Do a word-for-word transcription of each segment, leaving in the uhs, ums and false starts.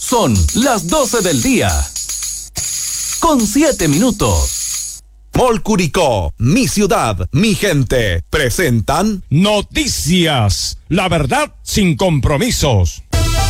Son las doce del día. Con siete minutos. Mall Curicó, mi ciudad, mi gente, presentan Noticias, la verdad sin compromisos.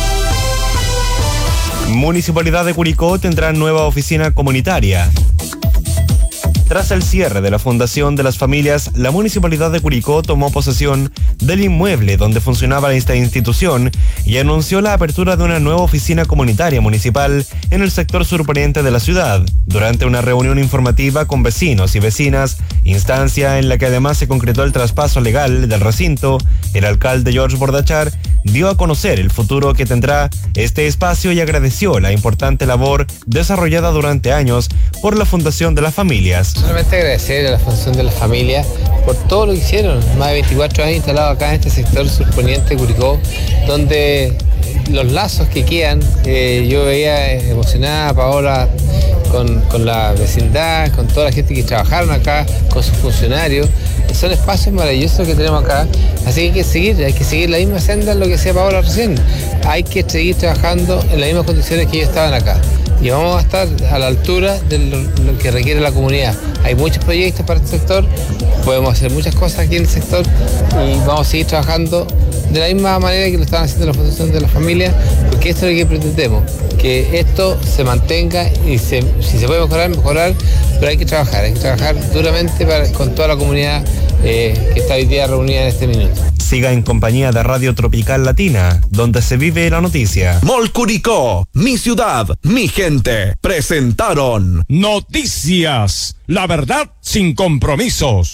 Municipalidad de Curicó tendrá nueva oficina comunitaria. Tras el cierre de la Fundación de las Familias, la Municipalidad de Curicó tomó posesión del inmueble donde funcionaba esta institución y anunció la apertura de una nueva oficina comunitaria municipal en el sector surponiente de la ciudad. Durante una reunión informativa con vecinos y vecinas, instancia en la que además se concretó el traspaso legal del recinto, el alcalde George Bordachar dio a conocer el futuro que tendrá este espacio y agradeció la importante labor desarrollada durante años por la Fundación de las Familias. Solamente agradecer a la Fundación de las Familias por todo lo que hicieron, más de veinticuatro años instalados acá en este sector surponiente de Curicó, donde los lazos que quedan, eh, yo veía emocionada a Paola con, con la vecindad, con toda la gente que trabajaron acá, con sus funcionarios. Son espacios maravillosos que tenemos acá, así que hay que seguir, hay que seguir la misma senda en lo que decía Paola recién. Hay que seguir trabajando en las mismas condiciones que ellos estaban acá. Y vamos a estar a la altura de lo, lo que requiere la comunidad. Hay muchos proyectos para este sector, podemos hacer muchas cosas aquí en el sector y vamos a seguir trabajando de la misma manera que lo están haciendo la Fundación de las Familias, porque esto es lo que pretendemos, que esto se mantenga y se, si se puede mejorar, mejorar, pero hay que trabajar, hay que trabajar duramente para, con toda la comunidad eh, que está hoy día reunida en este minuto. Siga en compañía de Radio Tropical Latina, donde se vive la noticia. Mall Curicó, mi ciudad, mi gente, presentaron Noticias, la verdad sin compromisos.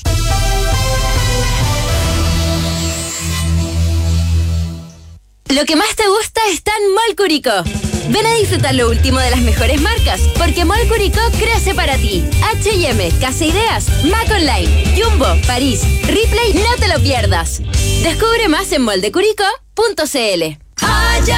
Lo que más te gusta está en Mall Curicó. Ven a disfrutar lo último de las mejores marcas, porque Mall Curicó crece para ti. H y M, Casa Ideas, Mac Online, Jumbo, París, Ripley, no te lo pierdas. Descubre más en moldecuricó punto c l.